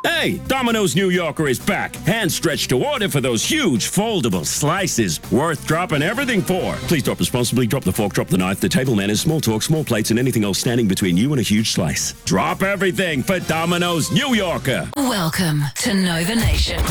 Hey, Domino's New Yorker is back. Hand stretched to order for those huge foldable slices. Worth dropping everything for. Please drop responsibly. Drop the fork, drop the knife, the table manners, small talk, small plates, and anything else standing between you and a huge slice. Drop everything for Domino's New Yorker. Welcome to Nova Nation.